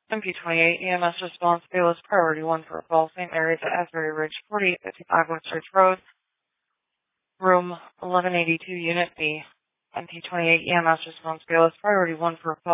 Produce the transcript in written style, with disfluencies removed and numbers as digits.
MP28 EMS response, Bayless Priority 1 for a call, St. Mary's at Asbury Ridge, 4855 West Ridge Road, room 1182, Unit B. MP28 EMS response, Bayless Priority 1 for a call.